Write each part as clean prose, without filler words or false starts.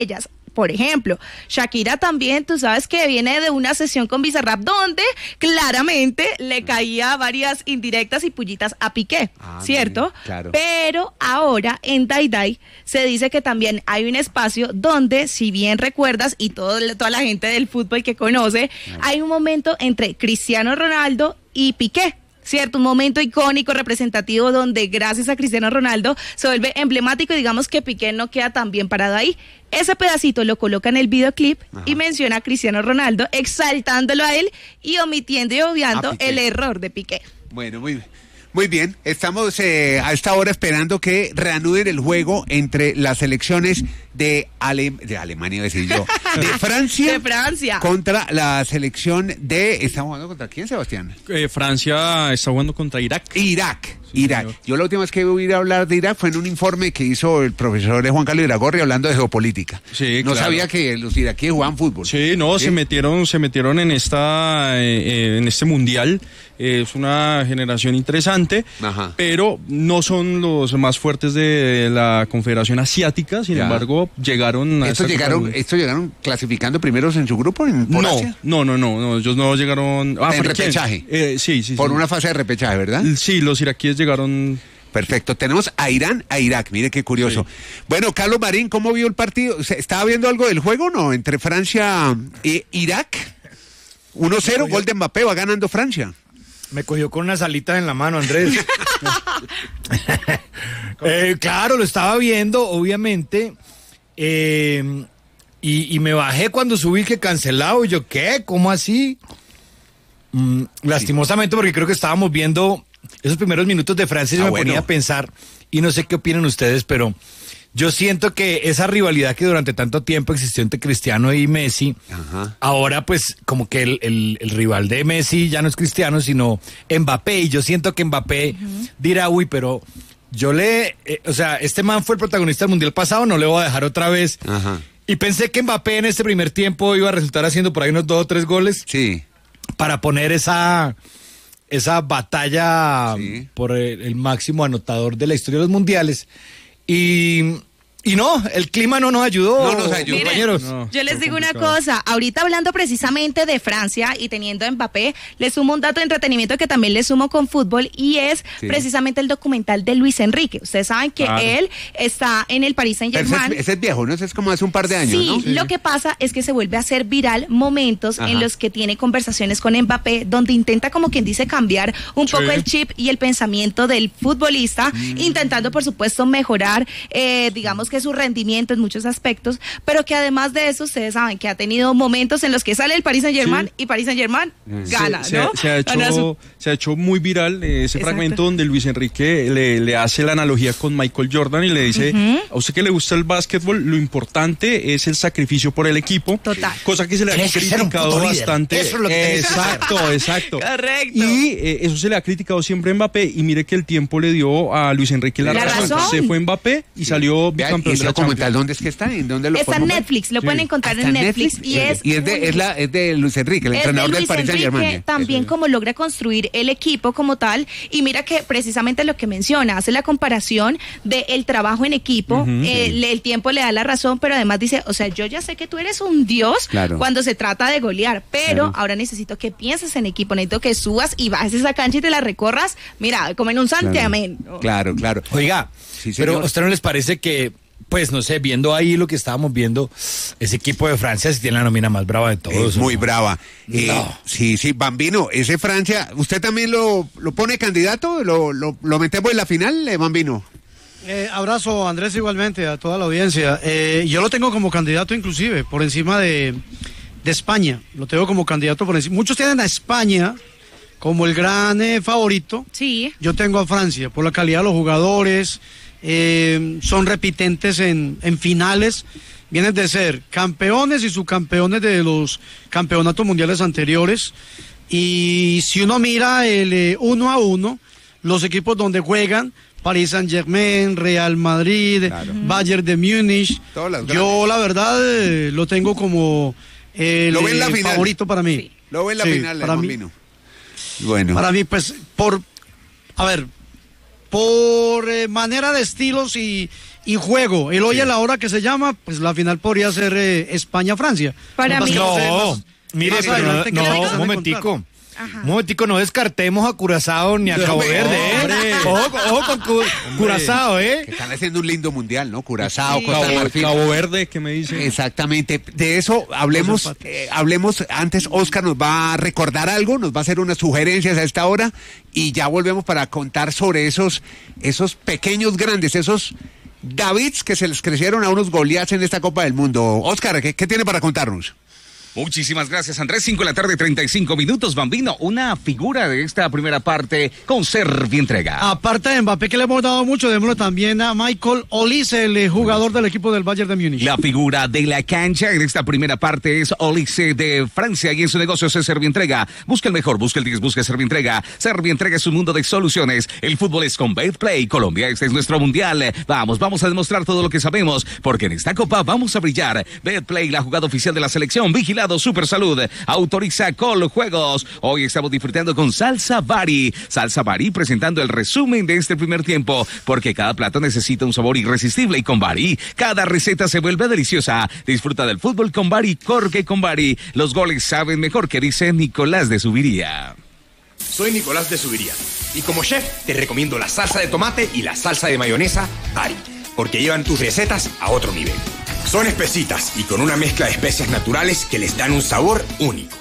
ellas. Por ejemplo, Shakira también, tú sabes que viene de una sesión con Bizarrap donde claramente le caía varias indirectas y pullitas a Piqué, ¿cierto? Claro. Pero ahora en Dai Dai se dice que también hay un espacio donde, si bien recuerdas, y toda la gente del fútbol que conoce, hay un momento entre Cristiano Ronaldo y Piqué. Cierto, un momento icónico, representativo, donde gracias a Cristiano Ronaldo se vuelve emblemático y digamos que Piqué no queda tan bien parado ahí. Ese pedacito lo coloca en el videoclip y menciona a Cristiano Ronaldo, exaltándolo a él y omitiendo y obviando el error de Piqué. Bueno, muy bien. Estamos a esta hora esperando que reanuden el juego entre las selecciones de Alemania, decir yo, de Francia. De Francia. Contra la selección de... ¿Estamos jugando contra quién, Sebastián? Francia está jugando contra Irak. Irak. Sí, Irak. señor. Yo la última vez que oí hablar de Irak fue en un informe que hizo el profesor Juan Carlos Iragorri hablando de geopolítica. Sí, no claro. sabía que los iraquíes jugaban fútbol. Sí, no, ¿sí? se metieron en este mundial. Es una generación interesante, Ajá. pero no son los más fuertes de la Confederación Asiática. Sin embargo, llegaron a ¿Estos llegaron clasificando primeros en su grupo por Asia? No, ellos no llegaron... en repechaje. Sí. Por una fase de repechaje, ¿verdad? Sí, los iraquíes llegaron... Perfecto, tenemos a Irán, a Irak, mire qué curioso. Sí. Bueno, Carlos Marín, ¿cómo vio el partido? ¿Estaba viendo algo del juego o no? Entre Francia e Irak, 1-0, gol de Mbappé, va ganando Francia. Me cogió con unas alitas en la mano, Andrés. Claro, lo estaba viendo, obviamente, y me bajé cuando subí que cancelado, y yo, ¿qué? ¿Cómo así? Lastimosamente, porque creo que estábamos viendo esos primeros minutos de Francia y me ponía a pensar, y no sé qué opinan ustedes, pero yo siento que esa rivalidad que durante tanto tiempo existió entre Cristiano y Messi, ahora pues como que el rival de Messi ya no es Cristiano, sino Mbappé, y yo siento que Mbappé dirá, uy, pero yo este man fue el protagonista del Mundial pasado, no le voy a dejar otra vez. Y pensé que Mbappé en este primer tiempo iba a resultar haciendo por ahí unos 2 o 3 goles. Sí. Para poner esa batalla por el máximo anotador de la historia de los mundiales. Y no, el clima no nos ayudó, compañeros. Yo les digo una cosa, ahorita hablando precisamente de Francia y teniendo a Mbappé, les sumo un dato de entretenimiento que también les sumo con fútbol y es precisamente el documental de Luis Enrique. Ustedes saben que él está en el Paris Saint-Germain. Ese es viejo, ¿no? Ese es como hace un par de años, ¿no? Sí, lo que pasa es que se vuelve a hacer viral momentos en los que tiene conversaciones con Mbappé, donde intenta, como quien dice, cambiar un poco el chip y el pensamiento del futbolista, intentando, por supuesto, mejorar, digamos que su rendimiento en muchos aspectos, pero que además de eso, ustedes saben que ha tenido momentos en los que sale el Paris Saint-Germain y Paris Saint-Germain gana, ¿no? Se ha hecho muy viral ese fragmento donde Luis Enrique le hace la analogía con Michael Jordan y le dice, a usted que le gusta el básquetbol, lo importante es el sacrificio por el equipo. Total. Cosa que se le ha criticado bastante. Eso es lo que exacto. Correcto. Y eso se le ha criticado siempre a Mbappé, y mire que el tiempo le dio a Luis Enrique la razón. Se fue Mbappé y salió bicampeón de la documental, ¿dónde es que está? ¿En dónde lo está en Netflix, lo pueden encontrar en Netflix. Y es de Luis Enrique, el entrenador del Paris Saint-Germain. También como logra construir el equipo como tal, y mira que precisamente lo que menciona, hace la comparación del trabajo en equipo, el tiempo le da la razón, pero además dice, o sea, yo ya sé que tú eres un dios cuando se trata de golear, pero ahora necesito que pienses en equipo, necesito que subas y bajes esa cancha y te la recorras, mira, como en un santiamén. Claro. Oiga, pero ¿a usted no les parece que, pues no sé, viendo ahí lo que estábamos viendo, ese equipo de Francia sí tiene la nómina más brava de todos? Es muy brava. No. Sí, Bambino, ese Francia, ¿usted también lo pone candidato? ¿Lo metemos en la final, Bambino? Abrazo, Andrés, igualmente, a toda la audiencia. Yo lo tengo como candidato inclusive, por encima de España. Lo tengo como candidato por encima. Muchos tienen a España como el gran favorito. Sí. Yo tengo a Francia, por la calidad de los jugadores. Son repitentes en finales, vienen de ser campeones y subcampeones de los campeonatos mundiales anteriores, y si uno mira el 1-1, los equipos donde juegan, Paris Saint-Germain, Real Madrid, Bayern de Múnich, yo la verdad lo tengo como el favorito para mí. Sí. Lo ve en la final, para mí. Bueno. Para mí, pues, por manera de estilos y y juego, el hoy a la hora que se llama, pues la final podría ser España-Francia. Para mí. No, mire, un momentico. Un momentico, no descartemos a Curazao ni a Cabo Verde, Ojo con Curazao, Que están haciendo un lindo mundial, ¿no? Curazao, Costa de Marfil. Cabo Verde, ¿qué me dice? Exactamente. De eso hablemos antes. Oscar nos va a recordar algo, nos va a hacer unas sugerencias a esta hora y ya volvemos para contar sobre esos pequeños grandes, esos Davids que se les crecieron a unos Goliaths en esta Copa del Mundo. Oscar, ¿qué tiene para contarnos? Muchísimas gracias, Andrés. 5:35 p.m, Bambino, una figura de esta primera parte con Servientrega. Aparte de Mbappé, que le hemos dado mucho, démoslo también a Michael Olise, el jugador del equipo del Bayern de Múnich. La figura de la cancha en esta primera parte es Olise de Francia y en su negocio es Servientrega. Busca el mejor, busca el 10, busca Servientrega. Servientrega es un mundo de soluciones. El fútbol es con Betplay. Colombia, este es nuestro mundial. Vamos a demostrar todo lo que sabemos, porque en esta copa vamos a brillar. Betplay, la jugada oficial de la selección, vigilado Super Salud, autoriza Coljuegos. Hoy estamos disfrutando con Salsa Bari. Salsa Bari presentando el resumen de este primer tiempo, porque cada plato necesita un sabor irresistible y con Bari, cada receta se vuelve deliciosa. Disfruta del fútbol con Bari, corre con Bari. Los goles saben mejor, que dice Nicolás de Subiría. Soy Nicolás de Subiría y como chef te recomiendo la salsa de tomate y la salsa de mayonesa Bari, porque llevan tus recetas a otro nivel. Son espesitas y con una mezcla de especias naturales que les dan un sabor único.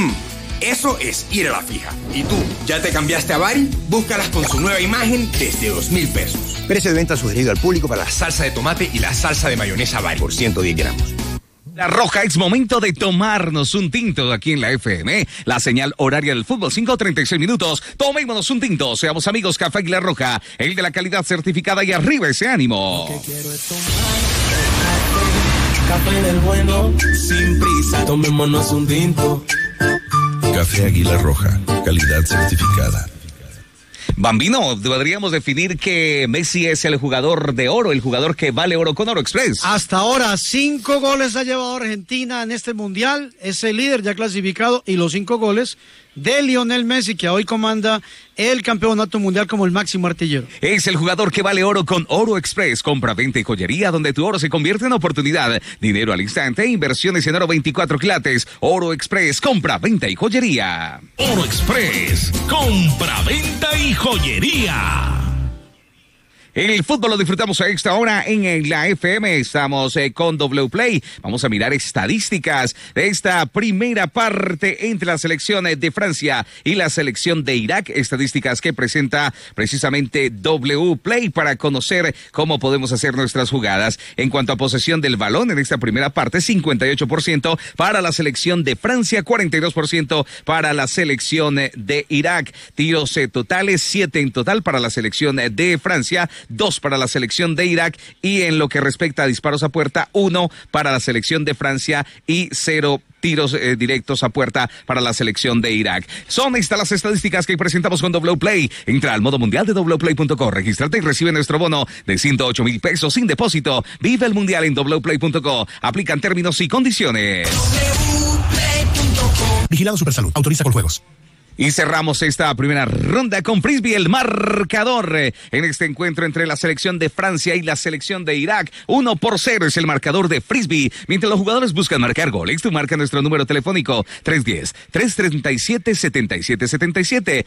Eso es ir a la fija. ¿Y tú, ya te cambiaste a Bari? Búscalas con su nueva imagen desde 2,000 pesos. Precio de venta sugerido al público para la salsa de tomate y la salsa de mayonesa Bari por 110 gramos. La Roja, es momento de tomarnos un tinto aquí en la FM. La señal horaria del fútbol, 5:36 p.m. Tomémonos un tinto, seamos amigos. Café Águila Roja, el de la calidad certificada, y arriba ese ánimo. Lo que quiero es tomar café del bueno, sin prisa. Tomémonos un tinto. Café Águila Roja, calidad certificada. Bambino, podríamos definir que Messi es el jugador de oro, el jugador que vale oro con Oro Express. Hasta ahora, 5 goles ha llevado Argentina en este mundial, es el líder ya clasificado, y los 5 goles de Lionel Messi, que hoy comanda el campeonato mundial como el máximo artillero. Es el jugador que vale oro con Oro Express. Compra, venta y joyería, donde tu oro se convierte en oportunidad. Dinero al instante, inversiones en oro 24 quilates. Oro Express, compra, venta y joyería. Oro Express, compra, venta y joyería. El fútbol lo disfrutamos a esta hora en la FM. Estamos con W Play. Vamos a mirar estadísticas de esta primera parte entre la selección de Francia y la selección de Irak. Estadísticas que presenta precisamente W Play para conocer cómo podemos hacer nuestras jugadas. En cuanto a posesión del balón en esta primera parte, 58% para la selección de Francia, 42% para la selección de Irak. Tiros totales, 7 en total para la selección de Francia, 2 para la selección de Irak, y en lo que respecta a disparos a puerta, 1 para la selección de Francia y 0 tiros directos a puerta para la selección de Irak. Son estas las estadísticas que presentamos con W Play. Entra al modo mundial de wplay.co, regístrate y recibe nuestro bono de 108,000 pesos sin depósito. Vive el mundial en wplay.co. Aplican términos y condiciones. Vigilado Supersalud, autoriza Coljuegos. Y cerramos esta primera ronda con Frisbee, el marcador en este encuentro entre la selección de Francia y la selección de Irak. 1-0 es el marcador de Frisbee. Mientras los jugadores buscan marcar goles, tú marca nuestro número telefónico 310-337-7777.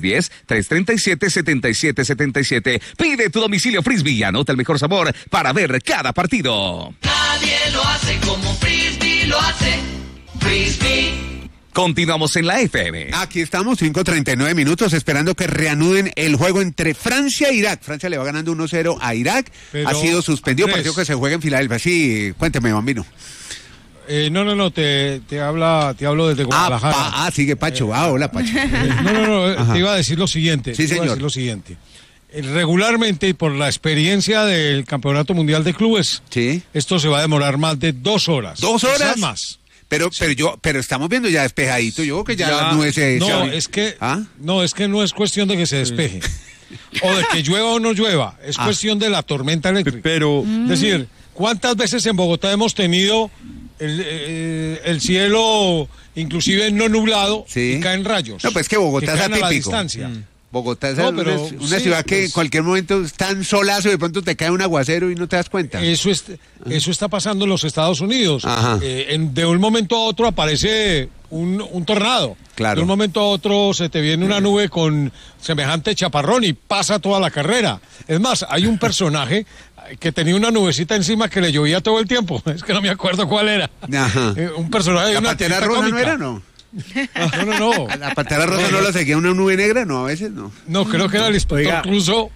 310-337-7777. Pide tu domicilio Frisbee y anota el mejor sabor para ver cada partido. Nadie lo hace como Frisbee lo hace. Frisbee. Continuamos en la FM. Aquí estamos, 5:39 minutos, esperando que reanuden el juego entre Francia e Irak. Francia le va ganando 1-0 a Irak. Pero, ha sido suspendido, Andrés, partido que se juega en Filadelfia. Sí, cuénteme, Bambino. No, te hablo desde Guadalajara. Sigue Pacho. Hola, Pacho. Te iba a decir lo siguiente. Sí, señor. Regularmente, y por la experiencia del Campeonato Mundial de Clubes, ¿sí? Esto se va a demorar más de 2 horas. ¿2 horas? Quizás más. Pero estamos viendo ya despejadito. Yo creo que ya no es es que no es cuestión de que se despeje. O de que llueva o no llueva. Es cuestión de la tormenta eléctrica. Pero, es decir, ¿cuántas veces en Bogotá hemos tenido el cielo inclusive no nublado y caen rayos? No, pues que Bogotá es atípico. A la distancia. Bogotá es una ciudad que en cualquier momento es tan solazo y de pronto te cae un aguacero y no te das cuenta. Eso está pasando en los Estados Unidos. De un momento a otro aparece un tornado. Claro. De un momento a otro se te viene una nube con semejante chaparrón y pasa toda la carrera. Es más, hay un personaje que tenía una nubecita encima que le llovía todo el tiempo. Es que no me acuerdo cuál era. Un personaje de una Pantera Rosa cómica. ¿No era, no? No. ¿La Pantera Rosa no la seguía una nube negra? No, a veces no. No, creo que era el inspector Clouseau.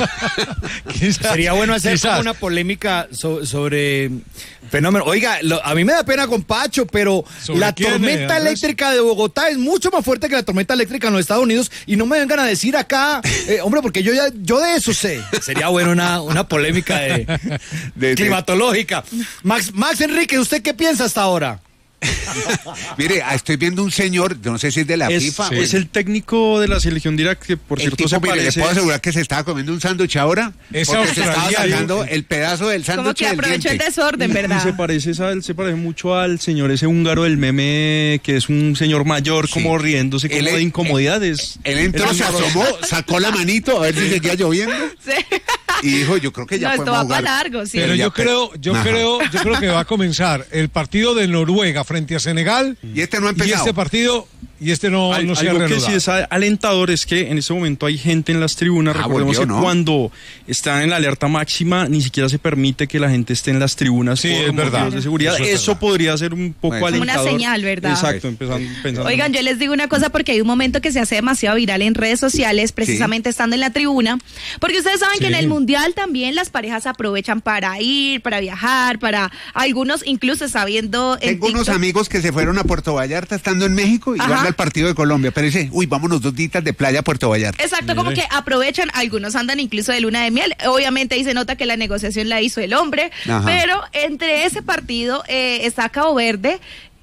Sería bueno hacer como una polémica sobre fenómeno. Oiga, a mí me da pena con Pacho, pero la tormenta eléctrica de Bogotá es mucho más fuerte que la tormenta eléctrica en los Estados Unidos y no me vengan a decir acá, hombre, porque yo de eso sé. Sería bueno una polémica de climatológica. Max Enrique, ¿usted qué piensa hasta ahora? Mire, estoy viendo un señor, no sé si es de la FIFA. Es el técnico de la selección de Irak, que por cierto se parece. Le puedo asegurar que se estaba comiendo un sándwich ahora. Es porque se estaba sacando el pedazo del sándwich. Como que aprovechó el desorden, ¿verdad? Se parece mucho al señor ese húngaro del meme, que es un señor mayor, como riéndose, como de incomodidades. Él entró, se asomó, sacó la manito a ver si seguía lloviendo. Sí. Y dijo, yo creo que ya esto va para largo, sí. Pero yo creo que va a comenzar el partido de Noruega frente a Senegal. Y este no ha empezado. Y este partido, no se ha reanudado. Algo que sí es alentador es que en ese momento hay gente en las tribunas. Recordemos que cuando están en la alerta máxima, ni siquiera se permite que la gente esté en las tribunas por motivos de seguridad. Eso podría ser un poco alentador. Como una señal, ¿verdad? Exacto, pensando. Oigan, yo les digo una cosa porque hay un momento que se hace demasiado viral en redes sociales, precisamente estando en la tribuna, porque ustedes saben que en el Mundial también las parejas aprovechan para ir, para viajar, para algunos incluso sabiendo. Tengo unos amigos que se fueron a Puerto Vallarta estando en México y van al partido de Colombia, pero dice, vámonos 2 días de playa a Puerto Vallarta. Exacto, como que aprovechan, algunos andan incluso de luna de miel, obviamente ahí se nota que la negociación la hizo el hombre, pero entre ese partido está Cabo Verde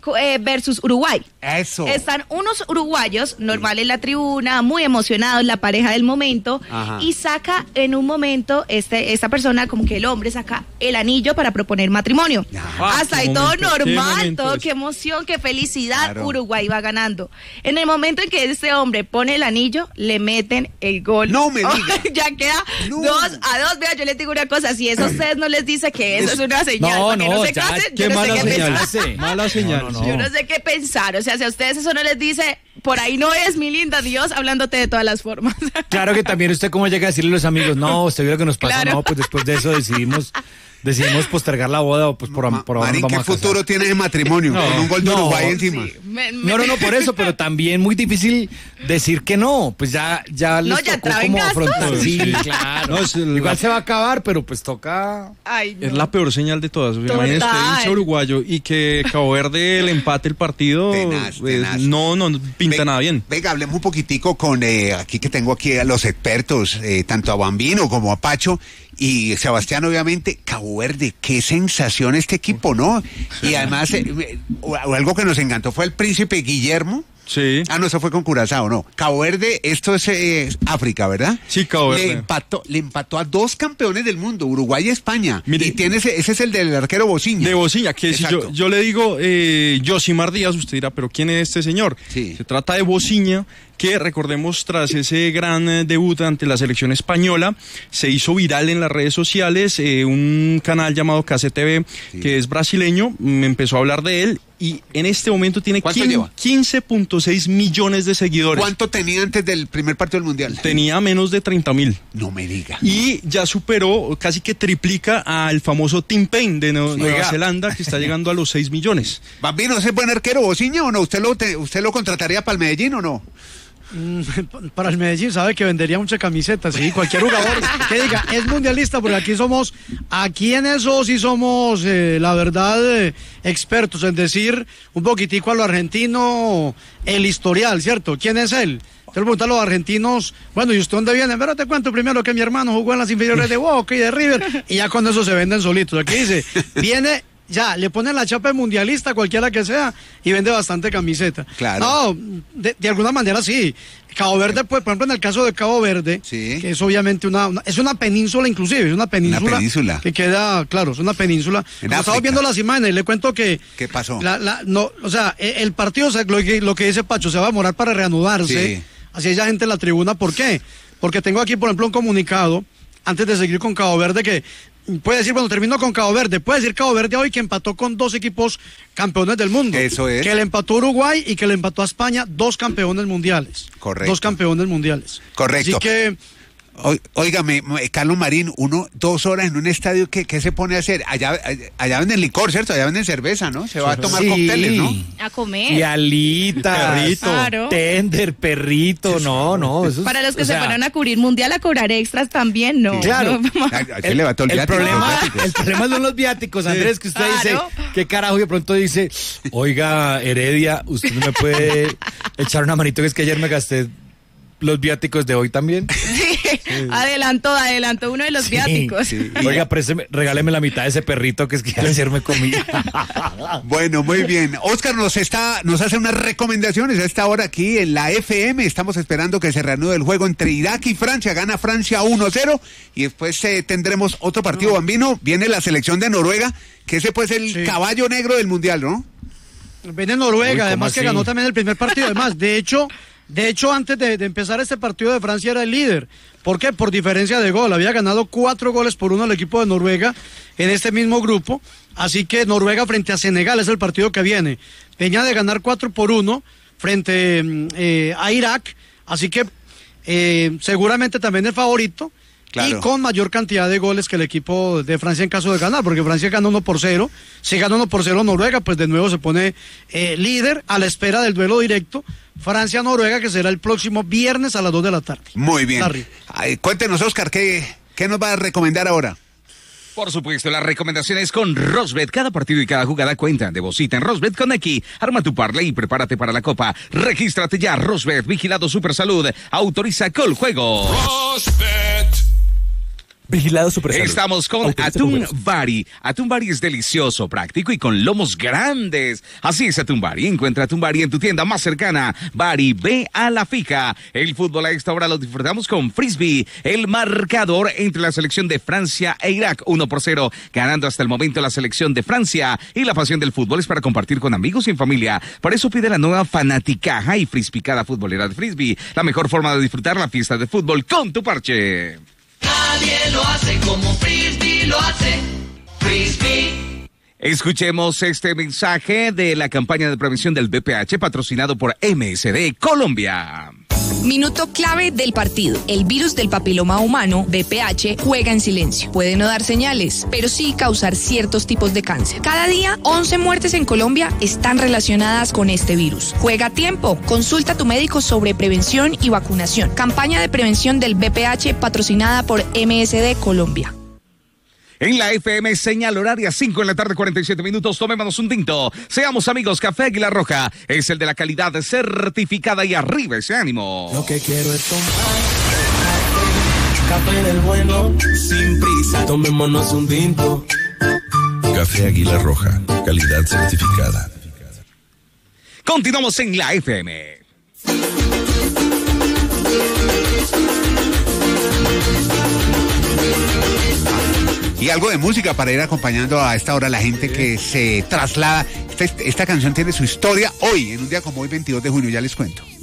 versus Uruguay. Eso. Están unos uruguayos normal en la tribuna, muy emocionados, la pareja del momento, y saca en un momento esta persona, como que el hombre saca el anillo para proponer matrimonio. Hasta ahí todo normal, todo, qué emoción, qué felicidad, claro. Uruguay va ganando. En el momento en que este hombre pone el anillo, le meten el gol. No me diga. Ya queda 2-2. Vea, yo les digo una cosa, si eso a ustedes no les dice que eso es una señal, para que no se casen, yo no sé qué pensar. Mala señal. Yo no sé qué pensar, o sea, si a ustedes eso no les dice, por ahí no es, mi linda, Dios hablándote de todas las formas. Claro que también usted cómo llega a decirle a los amigos, no, usted vio lo que nos pasó, claro. No, pues después de eso decidimos postergar la boda, o pues por ahora Marín, ¿qué futuro tiene de matrimonio? Con un gol de Uruguay encima. Sí. No, por eso, pero también muy difícil decir que no, pues ya les tocó como afrontar. Sí, claro. Igual se va a acabar, pero pues toca. Ay, no. Es la peor señal de todas. Imagínense usted hincha uruguayo y que Cabo Verde le empate el partido. Tenaz. No pinta nada bien. Venga, hablemos un poquitico con aquí que tengo aquí a los expertos, tanto a Bambino como a Pacho. Y Sebastián, obviamente, Cabo Verde, qué sensación este equipo, ¿no? Y además, algo que nos encantó fue el príncipe Guillermo. Sí. No, eso fue con Curazao, no. Cabo Verde, esto es África, ¿verdad? Sí, Cabo Verde. Le empató a 2 campeones del mundo, Uruguay y España. Mire, y ese es el del arquero Bociña. De Bociña, que si yo le digo Josimar Díaz, usted dirá, ¿pero quién es este señor? Sí. Se trata de Bociña, que recordemos tras ese gran debut ante la selección española, se hizo viral en las redes sociales, un canal llamado KCTV, que es brasileño, me empezó a hablar de él, y en este momento tiene 15.6 millones de seguidores. ¿Cuánto tenía antes del primer partido del Mundial? Tenía menos de 30.000. No me diga. Y ya superó, casi que triplica al famoso Tim Payne de Nueva Zelanda, que está llegando a los 6 millones. Bambino, ¿ese es buen arquero, Bociña, o no? ¿Usted lo contrataría para el Medellín o no? Para el Medellín sabe que vendería muchas camisetas, sí, cualquier jugador que diga es mundialista, porque aquí en eso sí somos la verdad expertos en decir un poquitico a lo argentino el historial, ¿cierto? ¿Quién es él? Te preguntan a los argentinos, bueno, ¿y usted dónde viene? Pero te cuento primero que mi hermano jugó en las inferiores de Boca y de River, y ya con eso se venden solitos. Aquí dice, viene... Ya, le ponen la chapa de mundialista, cualquiera que sea, y vende bastante camiseta. Claro. No, de alguna manera sí. Cabo Verde, pues, por ejemplo, en el caso de Cabo Verde, que es obviamente es una península inclusive, es una península que queda, claro, es una península. Estamos viendo las imágenes, le cuento que... ¿Qué pasó? El partido, lo que dice Pacho, se va a demorar para reanudarse. Sí. así haya gente en la tribuna. ¿Por qué? Porque tengo aquí, por ejemplo, un comunicado, antes de seguir con Cabo Verde, que puede decir, bueno, termino con Cabo Verde, puede decir Cabo Verde hoy que empató con 2 equipos campeones del mundo. Eso es. Que le empató a Uruguay y que le empató a España, 2 campeones mundiales. Correcto. 2 campeones mundiales. Correcto. Así que... Óigame, Carlos Marín, 2 horas en un estadio, ¿qué se pone a hacer? Allá venden licor, ¿cierto? Allá venden cerveza, ¿no? Se va a tomar cócteles, ¿no? A comer. Y alitas, perrito, claro. tender, perrito, no. Eso para los que se fueron a cubrir mundial a cobrar extras también, no. Claro. El problema son los viáticos, Andrés, que usted dice, ¿qué carajo? Y de pronto dice, oiga, Heredia, ¿usted no me puede echar una manito? Que es que ayer me gasté los viáticos de hoy también. Adelantó uno de los viáticos. Sí. Oiga, regáleme la mitad de ese perrito que es que ayer me comí. Bueno, muy bien. Oscar nos hace unas recomendaciones a esta hora aquí en la FM. Estamos esperando que se reanude el juego entre Irak y Francia. Gana Francia 1-0 y después tendremos otro partido bambino. Viene la selección de Noruega, que ese pues es el caballo negro del Mundial, ¿no? Viene Noruega, además que ganó también el primer partido. Además, de hecho, antes de empezar este partido de Francia era el líder. ¿Por qué? Por diferencia de gol. Había ganado 4-1 al equipo de Noruega en este mismo grupo. Así que Noruega frente a Senegal es el partido que viene. Venía de ganar 4-1 frente a Irak. Así que seguramente también el favorito. Claro. Y con mayor cantidad de goles que el equipo de Francia en caso de ganar, porque Francia gana 1-0. Si gana 1-0 Noruega, pues de nuevo se pone líder a la espera del duelo directo Francia-Noruega, que será el próximo viernes a las 2 de la tarde. Muy bien. Cuéntenos, Oscar, ¿qué nos va a recomendar ahora? Por supuesto, las recomendaciones con Rosbet. Cada partido y cada jugada cuentan. Deposita en Rosbet con X. Arma tu parlay y prepárate para la copa. Regístrate ya. Rosbet, vigilado Supersalud. Autoriza Coljuegos. Rosbet. Vigilado Supersalud. Estamos con Atún Bari. Atún Bari es delicioso, práctico y con lomos grandes. Así es Atún Bari. Encuentra Atún Bari en tu tienda más cercana. Bari, ve a la fija. El fútbol a esta hora lo disfrutamos con Frisbee. El marcador entre la selección de Francia e Irak, 1-0. Ganando hasta el momento la selección de Francia. Y la pasión del fútbol es para compartir con amigos y en familia. Por eso pide la nueva Fanaticaja y Frisbicada futbolera de Frisbee. La mejor forma de disfrutar la fiesta de fútbol con tu parche. Nadie lo hace como Frisbee lo hace. Frisbee. Escuchemos este mensaje de la campaña de prevención del VPH patrocinado por MSD Colombia. Minuto clave del partido. El virus del papiloma humano, VPH, juega en silencio. Puede no dar señales, pero sí causar ciertos tipos de cáncer. Cada día, 11 muertes en Colombia están relacionadas con este virus. Juega a tiempo. Consulta a tu médico sobre prevención y vacunación. Campaña de prevención del VPH patrocinada por MSD Colombia. En la FM, señal horaria 5 de la tarde, 47 minutos. Tomémonos un tinto. Seamos amigos, Café Águila Roja es el de la calidad certificada y arriba ese ánimo. Lo que quiero es tomar café del bueno, sin prisa. Tomémonos un tinto. Café Águila Roja, calidad certificada. Continuamos en la FM. Y algo de música para ir acompañando a esta hora la gente que se traslada. Esta canción tiene su historia hoy, en un día como hoy, 22 de junio, ya les cuento.